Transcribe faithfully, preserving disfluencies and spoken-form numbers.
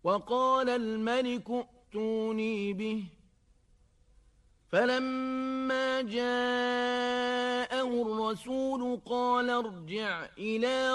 وقال الملك ائتوني به فلما جاءه الرسول قال ارجع إلى